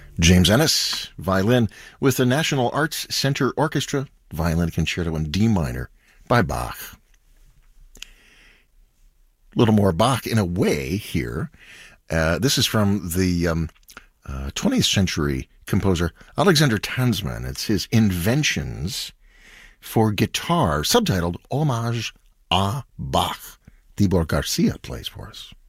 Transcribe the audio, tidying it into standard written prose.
James Ennis, violin, with the National Arts Center Orchestra, Violin Concerto in D minor by Bach. A little more Bach in a way here. This is from the 20th century composer Alexander Tansman. It's his Inventions for Guitar, subtitled Hommage à Bach. Tibor Garcia plays for us.